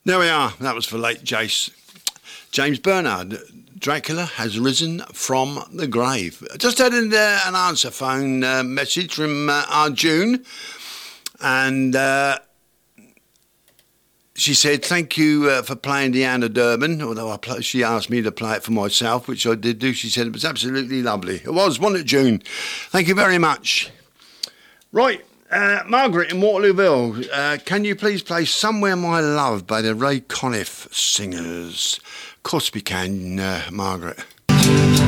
There we are. That was for late Jace. James Bernard. Dracula has risen from the grave. I just had an answer phone message from Arjun, and she said, thank you for playing Deanna Durbin, although she asked me to play it for myself, which I did do. She said it was absolutely lovely. It was, wasn't it, June? Thank you very much. Right, Margaret in Waterlooville, can you please play Somewhere My Love by the Ray Conniff Singers? Of course we can, Margaret.